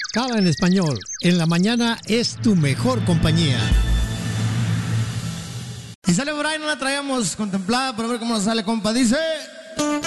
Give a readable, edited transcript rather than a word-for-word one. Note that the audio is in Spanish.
Cava en español. En la mañana es tu mejor compañía. Y sale por ahí, no la traíamos contemplada, pero a ver cómo nos sale, compa. Dice...